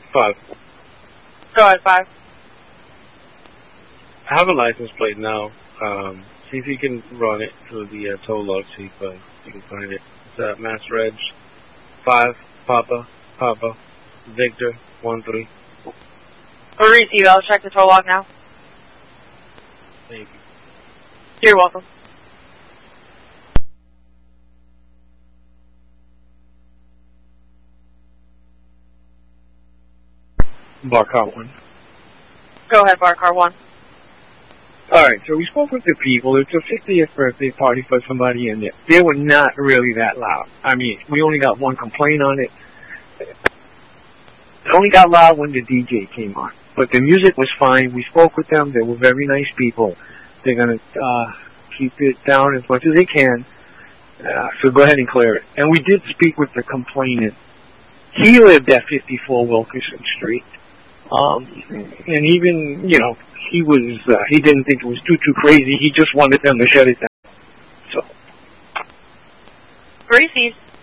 5. Go ahead, 5. I have a license plate now. See if you can run it through the toll log, see if you can find it. It's Mass Reg 5 Papa Victor 13. We'll receive. I'll check the toll log now. Thank you. You're welcome. Bar car 1. Go ahead, bar car 1. Alright, so we spoke with the people. It's a 50th birthday party for somebody in there. They were not really that loud. I mean, we only got one complaint on it. It only got loud when the DJ came on. But the music was fine. We spoke with them. They were very nice people. They're going to keep it down as much as they can. So go ahead and clear it. And we did speak with the complainant. He lived at 54 Wilkerson Street. And even, you know, he didn't think it was too crazy. He just wanted them to shut it down. So. Received.